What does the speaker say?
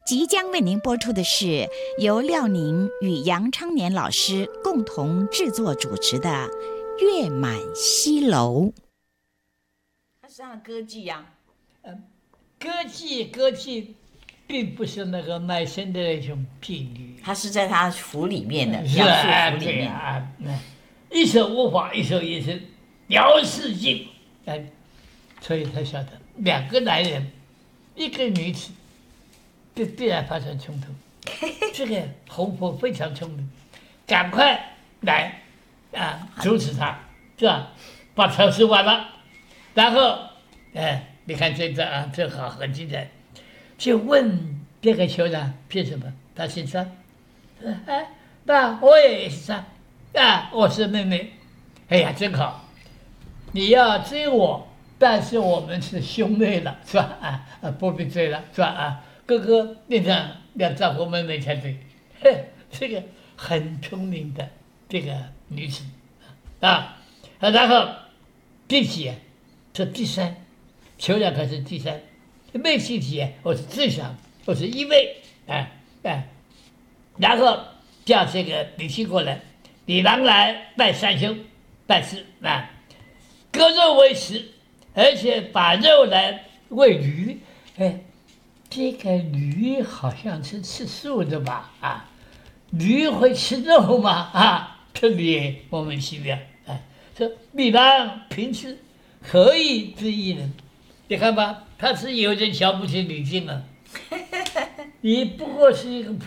即将为您播出的是由廖宁与杨昌年老师共同制作主持的《月满西楼》。它是唱歌剧呀、 歌剧，并不是那个卖身的那种婢女， 它是在他府里面的， 是描述府里面。 一首无法，一首也是辽视镜，所以他晓得两个男人，一个女子，必然发生冲突。这个红婆非常聪明，赶快来阻止他，是吧？把头梳完了，然后你看这张这好很精彩，就问这个酋长凭什么？他姓张，那我也是张，我是妹妹，哎呀，真好，你要追我，但是我们是兄妹了，是吧？不必追了，是吧？哥哥恋上要照顾妹妹才对，这个很聪明的这个女子然后第几是第三，酋长可是第三，妹弟几我是最小，我是一位，然后叫这个李靖过来，李郎来拜三兄，拜师割肉为食，而且把肉来喂驴，这个驴好像是吃素的吧？驴会吃肉吗？特别莫名其妙。说李郎平时何以知一人？你看吧，他是有人瞧不起李靖啊。你不过是一个